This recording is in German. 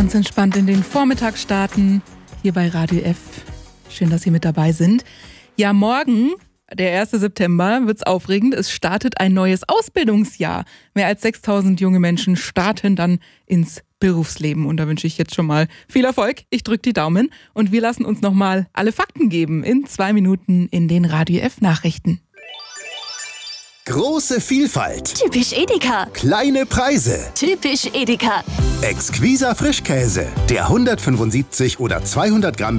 ganz entspannt in den Vormittag starten, hier bei Radio F. Schön, dass Sie mit dabei sind. Ja, morgen, der 1. September, wird's aufregend. Es startet ein neues Ausbildungsjahr. Mehr als 6.000 junge Menschen starten dann ins Berufsleben. Und da wünsche ich jetzt schon mal viel Erfolg. Ich drücke die Daumen und wir lassen uns nochmal alle Fakten geben in 2 Minuten in den Radio F Nachrichten. Große Vielfalt. Typisch Edeka. Kleine Preise. Typisch Edeka. Exquiser Frischkäse. Der 175 oder 200 Gramm